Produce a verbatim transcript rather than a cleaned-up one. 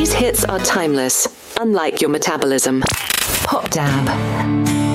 These hits are timeless, unlike your metabolism. Pop Dab.